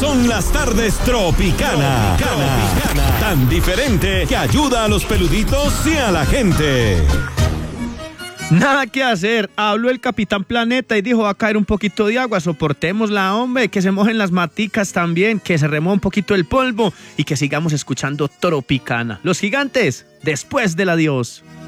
son las tardes Tropicana. Tan diferente que ayuda a los peluditos y a la gente. Nada que hacer, habló el Capitán Planeta y dijo: va a caer un poquito de agua, soportémosla, hombre, que se mojen las maticas también, que se remueva un poquito el polvo y que sigamos escuchando Tropicana. Los Gigantes, después del adiós.